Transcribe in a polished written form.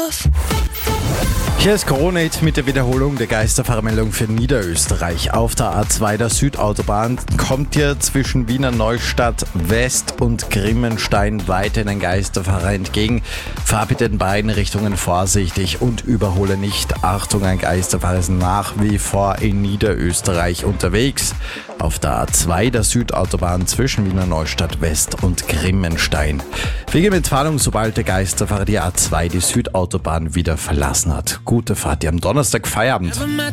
los. Hier ist Corona-Hit mit der Wiederholung der Geisterfahrmeldung für Niederösterreich. Auf der A2 der Südautobahn kommt dir zwischen Wiener Neustadt West und Grimmenstein weiterhin ein Geisterfahrer entgegen. Fahr bitte in beiden Richtungen vorsichtig und überhole nicht. Achtung, ein Geisterfahrer ist nach wie vor in Niederösterreich unterwegs. Auf der A2 der Südautobahn zwischen Wiener Neustadt West und Grimmenstein. Wege mit Warnung, sobald der Geisterfahrer die A2 die Südautobahn wieder verlassen hat. Gute Fahrt, ihr am Donnerstag Feierabend.